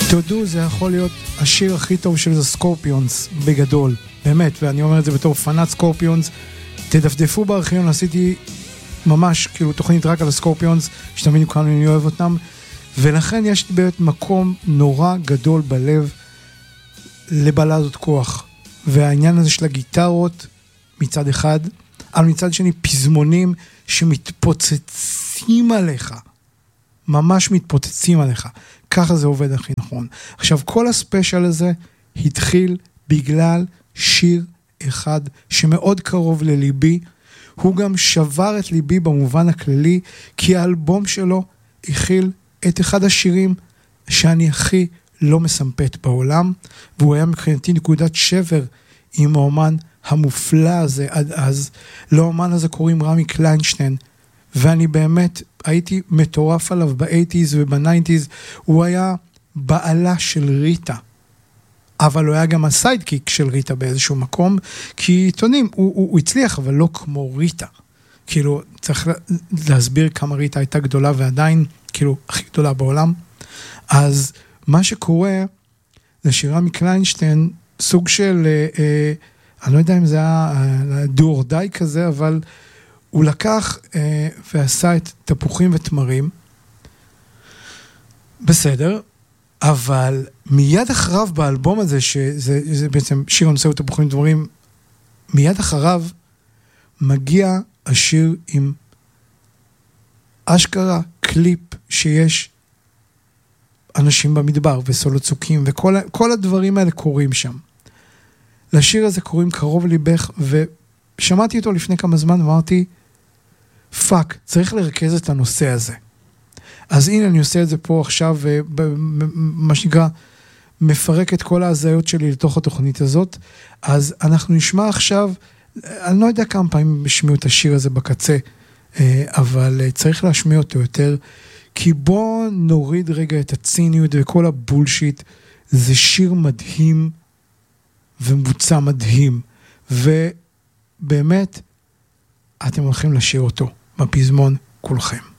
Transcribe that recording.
תודו, זה יכול להיות השיר הכי טוב של זה סקורפיונס, בגדול, באמת, ואני אומר את זה בתור פנאט סקורפיונס. תדפדפו בארכיון, עשיתי ממש כאילו תוכנית רק על הסקורפיונס, שתמיד כמה אני אוהב אותם, ולכן יש באמת מקום נורא גדול בלב לבלדות כוח, והעניין הזה של הגיטרות מצד אחד, אבל מצד שני פזמונים שמתפוצצים עליך, ממש מתפוצצים עליך, ככה זה עובד הכי נכון. עכשיו כל הספיישל הזה התחיל בגלל שיר אחד שמאוד קרוב לליבי, הוא גם שבר את ליבי במובן הכללי, כי האלבום שלו הכיל את אחד השירים שאני הכי לא מסמפת בעולם, והוא היה מבחינתי נקודת שבר עם האומן המופלא הזה עד אז. לאומן הזה קוראים רמי קליינשטיין, ואני באמת הייתי מטורף עליו ב-80s וב-90s, הוא היה בעלה של ריטה, אבל הוא היה גם הסיידקיק של ריטה באיזשהו מקום, כי עיתונים, הוא הצליח, אבל לא כמו ריטה. כאילו, צריך להסביר כמה ריטה הייתה גדולה, ועדיין, כאילו, הכי גדולה בעולם. אז מה שקורה, זה שרמי קליינשטיין, סוג של, אני לא יודע אם זה היה דו or die כזה, אבל הוא לקח ועשה את תפוחים ותמרים, בסדר, אבל מיד אחריו באלבום הזה, שזה בעצם שיר הנושא תפוחים ותמרים, מיד אחריו מגיע השיר עם אשכרה קליפ שיש אנשים במדבר וסולו צוקים, וכל הדברים האלה קורים שם. לשיר הזה קוראים קרוב ליבך, ושמעתי אותו לפני כמה זמן ואמרתי, פאק, צריך לרכז את הנושא הזה. אז הנה אני עושה את זה פה עכשיו, מה שנקרא, מפרק את כל ההזיות שלי לתוך התוכנית הזאת. אז אנחנו נשמע עכשיו, אני לא יודע כמה פעמים השמיעו את השיר הזה בקצה, אבל צריך להשמיע אותו יותר, כי בוא נוריד רגע את הציניות וכל הבולשיט. זה שיר מדהים ומבוצע מדהים, ובאמת אתם הולכים לשיר אותו בפזמון כולכם.